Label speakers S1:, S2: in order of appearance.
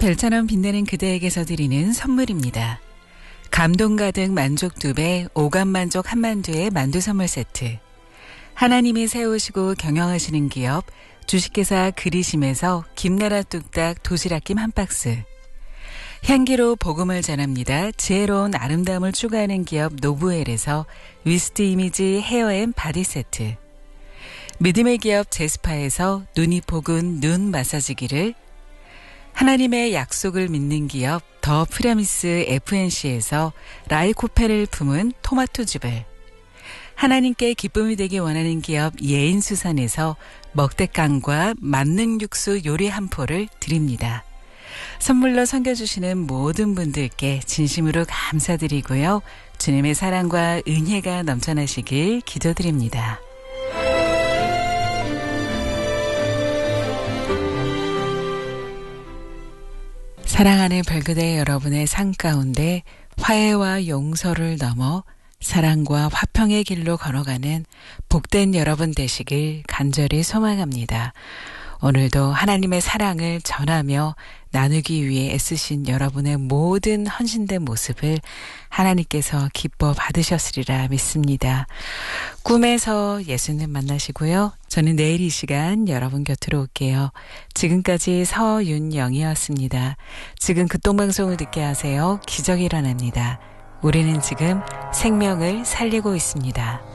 S1: 별처럼 빛나는 그대에게서 드리는 선물입니다. 감동 가득 만족 2배, 오감 만족 한만두의 만두 선물 세트. 하나님이 세우시고 경영하시는 기업 주식회사 그리심에서 김나라 뚝딱 도시락김 한 박스. 향기로 복음을 전합니다. 지혜로운 아름다움을 추구하는 기업 노브웰에서 위스트 이미지 헤어앤 바디 세트. 믿음의 기업 제스파에서 눈이 포근 눈 마사지기를, 하나님의 약속을 믿는 기업 더 프라미스 FNC에서 라이코페를 품은 토마토즙을, 하나님께 기쁨이 되기 원하는 기업 예인수산에서 먹대깡과 만능 육수 요리 한 포를 드립니다. 선물로 섬겨주시는 모든 분들께 진심으로 감사드리고요. 주님의 사랑과 은혜가 넘쳐나시길 기도드립니다. 사랑하는 별그대 여러분의 삶 가운데 화해와 용서를 넘어 사랑과 화평의 길로 걸어가는 복된 여러분 되시길 간절히 소망합니다. 오늘도 하나님의 사랑을 전하며 나누기 위해 애쓰신 여러분의 모든 헌신된 모습을 하나님께서 기뻐 받으셨으리라 믿습니다. 꿈에서 예수님 만나시고요. 저는 내일 이 시간 여러분 곁으로 올게요. 지금까지 서윤영이었습니다. 지금 극동방송을 듣게 하세요. 기적이 일어납니다. 우리는 지금 생명을 살리고 있습니다.